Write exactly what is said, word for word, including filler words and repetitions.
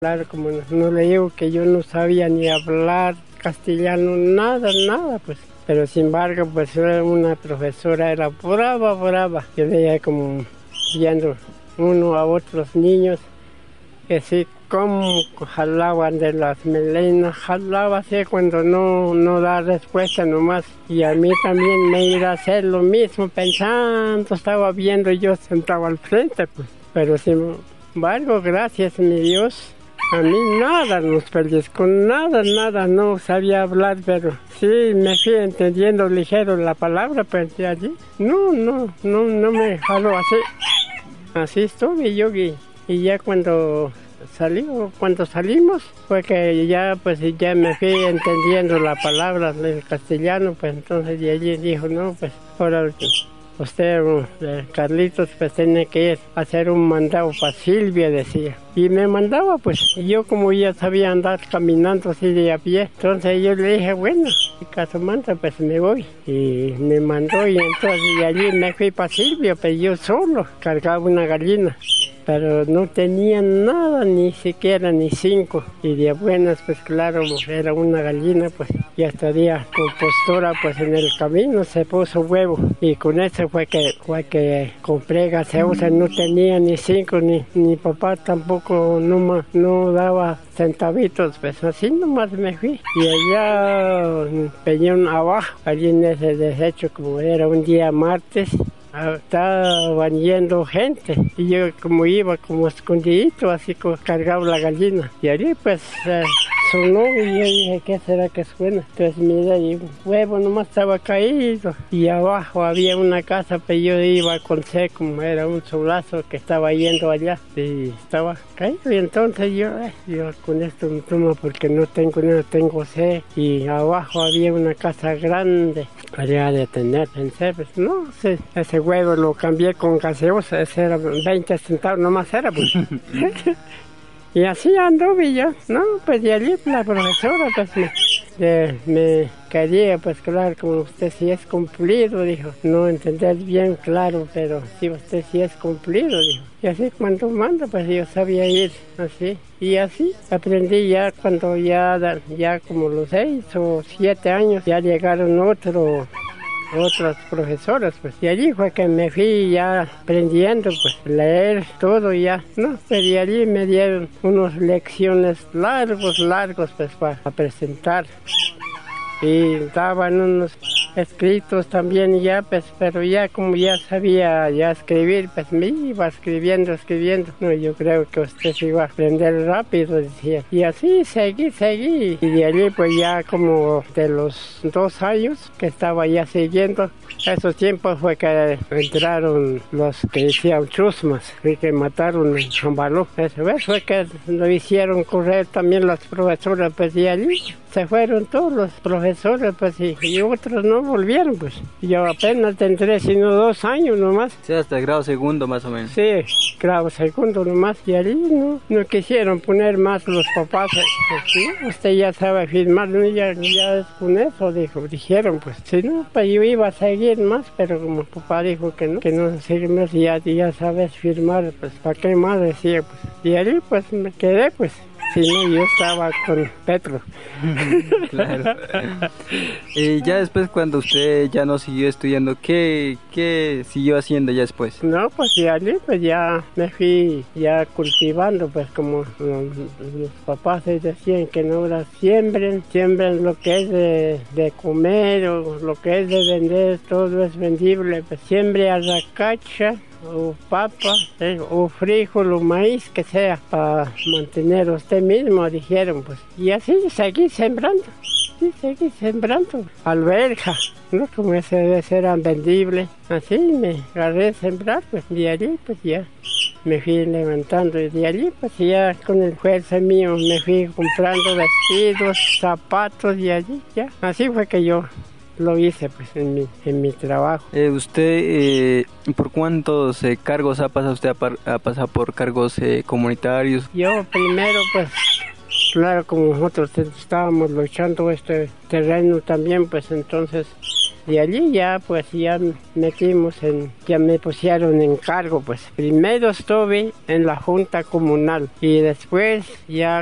Claro, como no, no le digo que yo no sabía ni hablar castellano, nada, nada, pues. Pero sin embargo, pues era una profesora, era brava, brava. Yo veía como viendo uno a otros niños, que sí, como jalaban de las melenas, jalaba así cuando no, no da respuesta nomás. Y a mí también me iba a hacer lo mismo, pensando, estaba viendo, yo sentado al frente, pues. Pero sin embargo, gracias a mi Dios, a mí nada nos pellizcó, nada, nada, no sabía hablar, pero sí me fui entendiendo ligero la palabra, pues de allí. No, no, no, no me jaló así. Así estuve yo y, y ya cuando salí, cuando salimos, fue que ya pues ya me fui entendiendo la palabra del castellano, pues entonces de allí dijo, no, pues ahora usted, Carlitos, pues tiene que ir a hacer un mandado para Silvia, decía. Y me mandaba, pues, y yo como ya sabía andar caminando así de a pie, entonces yo le dije, bueno, si caso manda, pues me voy. Y me mandó y entonces de allí me fui para Silvia, pues yo solo cargaba una gallina. Pero no tenía nada, ni siquiera ni cinco. Y de buenas, pues claro, era una gallina, pues. Y hasta día con postura, pues en el camino se puso huevo. Y con eso fue que fue que compré gaseosa, no tenía ni cinco, ni mi papá tampoco no, no daba centavitos, pues así nomás me fui. Y allá Peñón abajo, allí en ese desecho, como era un día martes, estaban yendo gente y yo como iba como escondidito, así como cargaba la gallina y allí pues eh, sonó y yo dije, ¿qué será que suena? Entonces mira, y un huevo nomás estaba caído y abajo había una casa, pero yo iba con C, como era un solazo que estaba yendo allá y estaba caído. Y entonces yo, eh, yo con esto me tomo porque no tengo nada, tengo C, y abajo había una casa grande allá de tener, pensé, pues no sé, ese huevo lo cambié con gaseosa, ese era veinte centavos nomás era, pues. Y así anduve yo, ¿no? Pues de allí la profesora pues me, de, me quería, pues claro, como usted sí es cumplido, dijo. No entender bien, claro, pero sí, usted sí es cumplido, dijo. Y así cuando manda, pues yo sabía ir, así. Y así aprendí ya cuando ya, ya como los seis o siete años, ya llegaron otros. otras profesoras, pues, y allí fue que me fui ya aprendiendo, pues, leer todo ya, ¿no? Pero de allí me dieron unas lecciones largos, largos, pues, para presentar. Y daban unos escritos también ya, pues, pero ya como ya sabía ya escribir, pues me iba escribiendo, escribiendo. No, yo creo que usted se iba a aprender rápido, decía. Y así seguí, seguí. Y de allí pues ya como de los dos años que estaba ya siguiendo, esos tiempos fue que entraron los que decían chusmas, y que mataron en Chambalú. Eso fue que lo hicieron correr también las profesoras, pues, y allí se fueron todos los profesores, pues, y, y otros no volvieron, pues. Yo apenas tendré sino dos años nomás. Sí, hasta el grado segundo más o menos. Sí, grado segundo nomás, y allí no, no quisieron poner más los papás. Pues, ¿sí? Usted ya sabe firmar, ¿no? ya, ya es con eso, dijo, dijeron, pues. Si no, pues yo iba a seguir más, pero como papá dijo que no, que no sigue más, y ya, ya sabes firmar, pues, ¿para qué más? Decía, pues. Y allí, pues, me quedé, pues. Si no, yo estaba con Petro. Claro. Y ya después, cuando usted ya no siguió estudiando, ¿qué, qué siguió haciendo ya después? No, pues y allí pues ya me fui ya cultivando, pues como los, los papás decían que no la siembren, siembren lo que es de, de comer o lo que es de vender, todo es vendible, pues siembre a la cacha o papa, eh, o frijol o maíz, que sea, para mantener usted mismo, dijeron, pues. Y así seguí sembrando, sí, seguí sembrando. Alberja, ¿no? Como ese eran vendibles, así me agarré a sembrar, pues, de allí, pues ya me fui levantando, y de allí, pues ya con el fuerza mío me fui comprando vestidos, zapatos, y allí ya, así fue que yo lo hice, pues, en mi, en mi trabajo. Eh, ¿Usted eh, por cuántos eh, cargos ha pasado usted a, par, a pasar por cargos eh, comunitarios? Yo primero, pues, claro, como nosotros estábamos luchando este terreno también, pues entonces de allí ya pues ya metimos en, ya me pusieron en cargo, pues primero estuve en la junta comunal y después ya